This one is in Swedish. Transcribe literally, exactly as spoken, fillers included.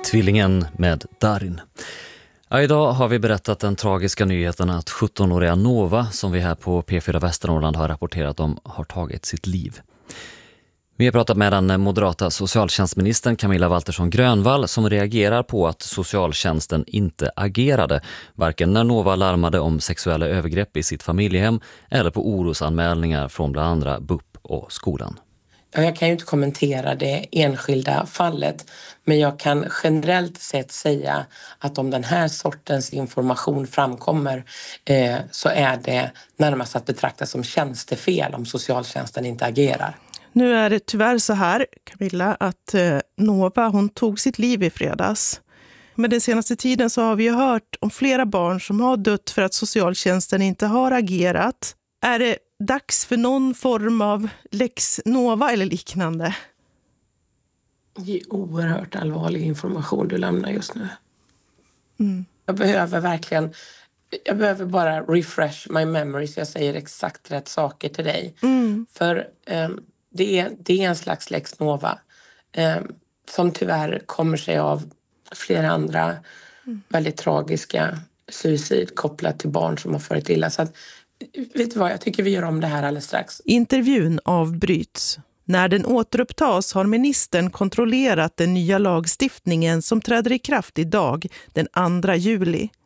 Tvillingen med Darin. Ja, idag har vi berättat den tragiska nyheten att sjuttonåriga Nova, som vi här på P fyra Västernorrland har rapporterat om, har tagit sitt liv. Vi har pratat med den moderata socialtjänstministern Camilla Waltersson Grönvall som reagerar på att socialtjänsten inte agerade, varken när Nova larmade om sexuella övergrepp i sitt familjehem eller på orosanmälningar från bland andra B U P och skolan. Jag kan ju inte kommentera det enskilda fallet, men jag kan generellt sett säga att om den här sortens information framkommer eh, så är det närmast att betrakta som tjänstefel om socialtjänsten inte agerar. Nu är det tyvärr så här, Camilla, att eh, Nova hon tog sitt liv i fredags. Men den senaste tiden så har vi ju hört om flera barn som har dött för att socialtjänsten inte har agerat. Är det dags för någon form av Lex Nova eller liknande? Det är oerhört allvarlig information du lämnar just nu. Mm. Jag behöver verkligen, jag behöver bara refresh my memory så jag säger exakt rätt saker till dig. Mm. För um, det, är, det är en slags Lex Nova um, som tyvärr kommer sig av flera andra mm. väldigt tragiska suicid kopplat till barn som har farit illa. Så att, vet du vad, jag tycker vi gör om det här alldeles strax. Intervjun avbryts. När den återupptas har ministern kontrollerat den nya lagstiftningen som träder i kraft idag, den andra juli.